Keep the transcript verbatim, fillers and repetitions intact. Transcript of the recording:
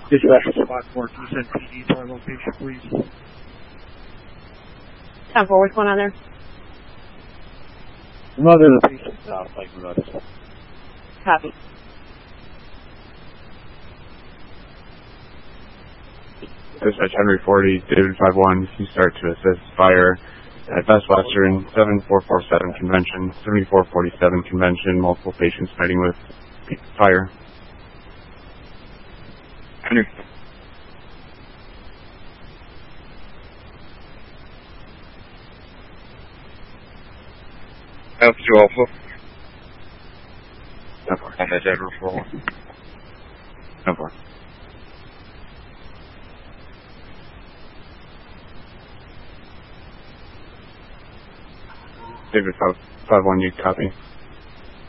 Dispatch Squad four, can you send P D to our location, please? ten four, what's going on there? The mother of the patient, uh, like notice. Copy. Dispatch Henry forty, David five one, you start to assist fire at Best Western, seven four four seven Convention, seventy-four forty-seven Convention, multiple patients fighting with fire. Henry. Alpha two Alpha. ten four. On the Denver four one. ten four. David five one, you copy.